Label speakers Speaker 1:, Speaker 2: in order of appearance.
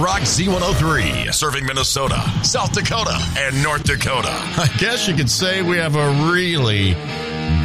Speaker 1: Rock Z103, serving Minnesota, South Dakota, and North Dakota. I guess you could say we have a really